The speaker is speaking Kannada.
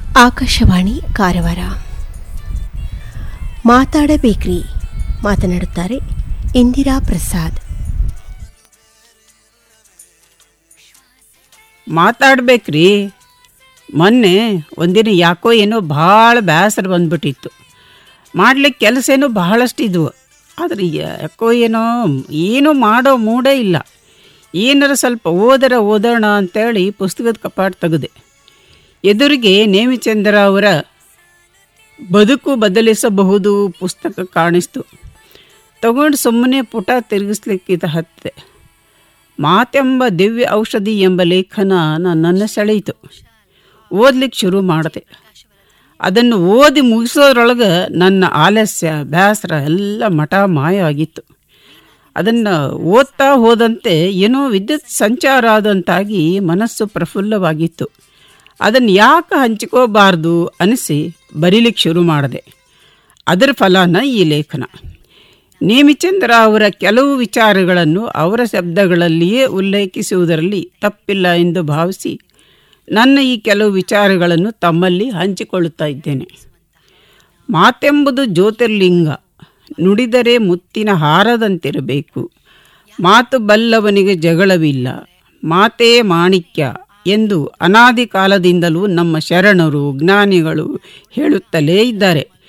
ಆಕಾಶವಾಣಿ ಕಾರವಾರ. ಮಾತಾಡಬೇಕ್ರಿ. ಮಾತನಾಡುತ್ತಾರೆ ಇಂದಿರಾ ಪ್ರಸಾದ್. ಮಾತಾಡ್ಬೇಕ್ರಿ. ಮೊನ್ನೆ ಒಂದಿನ ಯಾಕೋ ಏನೋ ಭಾಳ ಬೇಸರ ಬಂದ್ಬಿಟ್ಟಿತ್ತು. ಮಾಡ್ಲಿಕ್ಕೆ ಕೆಲಸ ಏನೋ ಬಹಳಷ್ಟು ಇದ್ವು. ಆದರೆ ಯಾಕೋ ಏನೋ ಮಾಡೋ ಮೂಡೇ ಇಲ್ಲ. ಏನಾರ ಸ್ವಲ್ಪ ಓದೋಣ ಅಂತೇಳಿ ಪುಸ್ತಕದ ಕಪಾಟ ತೆಗೆದೆ. ಎದುರಿಗೆ ನೇಮಿಚಂದ್ರ ಅವರ ಬದುಕು ಬದಲಿಸಬಹುದು ಪುಸ್ತಕ ಕಾಣಿಸ್ತು. ತಗೊಂಡು ಸುಮ್ಮನೆ ಪುಟ ತಿರುಗಿಸ್ಲಿಕ್ಕಿದ ಹತ್ತಿದೆ. ಮಾತೆಂಬ ದಿವ್ಯ ಔಷಧಿ ಎಂಬ ಲೇಖನ ನನ್ನನ್ನು ಸೆಳೆಯಿತು. ಓದ್ಲಿಕ್ಕೆ ಶುರು ಮಾಡಿದೆ. ಅದನ್ನು ಓದಿ ಮುಗಿಸೋದ್ರೊಳಗೆ ನನ್ನ ಆಲಸ್ಯ ಬೇಸರ ಎಲ್ಲ ಮಠ ಮಾಯ ಆಗಿತ್ತು. ಅದನ್ನು ಓದ್ತಾ ಹೋದಂತೆ ಏನೋ ವಿದ್ಯುತ್ ಸಂಚಾರ ಆದಂತಾಗಿ ಮನಸ್ಸು ಪ್ರಫುಲ್ಲವಾಗಿತ್ತು. ಅದನ್ನು ಯಾಕೆ ಹಂಚಿಕೋಬಾರ್ದು ಅನಿಸಿ ಬರೀಲಿಕ್ಕೆ ಶುರು ಮಾಡಿದೆ. ಅದರ ಫಲನ ಈ ಲೇಖನ. ನೇಮಿಚಂದ್ರ ಅವರ ಕೆಲವು ವಿಚಾರಗಳನ್ನು ಅವರ ಶಬ್ದಗಳಲ್ಲಿಯೇ ಉಲ್ಲೇಖಿಸುವುದರಲ್ಲಿ ತಪ್ಪಿಲ್ಲ ಎಂದು ಭಾವಿಸಿ ನನ್ನ ಈ ಕೆಲವು ವಿಚಾರಗಳನ್ನು ತಮ್ಮಲ್ಲಿ ಹಂಚಿಕೊಳ್ಳುತ್ತಾ ಇದ್ದೇನೆ. ಮಾತೆಂಬುದು ಜ್ಯೋತಿರ್ಲಿಂಗ, ನುಡಿದರೆ ಮುತ್ತಿನ ಹಾರದಂತಿರಬೇಕು. ಮಾತು ಬಲ್ಲವನಿಗೆ ಜಗಳವಿಲ್ಲ, ಮಾತೇ ಮಾಣಿಕ್ಯ ಎಂದು ಅನಾದಿ ಕಾಲದಿಂದಲೂ ನಮ್ಮ ಶರಣರು ಜ್ಞಾನಿಗಳು ಹೇಳುತ್ತಲೇ ಇದ್ದಾರೆ.